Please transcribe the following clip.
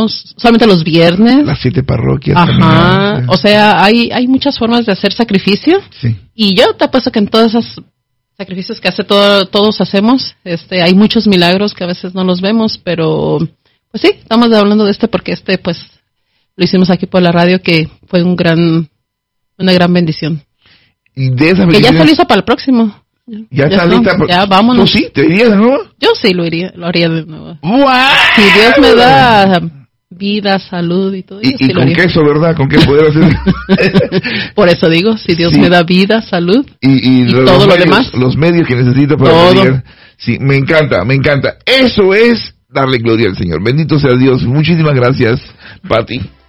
hacemos solamente los viernes. Las 7 parroquias. Ajá. También, o sea, hay muchas formas de hacer sacrificio. Sí. Y yo te apuesto que en todos esos sacrificios que todos hacemos, hay muchos milagros que a veces no los vemos, pero pues sí, estamos hablando de porque pues lo hicimos aquí por la radio, que fue una gran bendición. Y de esa que ya está lista para el próximo. Ya está lista. Ya vámonos. ¿Tú sí? ¿Te irías de nuevo? Yo sí lo haría de nuevo. ¡Wow! Si Dios me da vida, salud y todo. Y sí con queso, ¿verdad? ¿Con qué poder hacer? Por eso digo, si Dios me da vida, salud y todo lo demás. Los medios que necesito para poder. Sí, me encanta. Eso es darle gloria al Señor. Bendito sea Dios. Muchísimas gracias, Pati.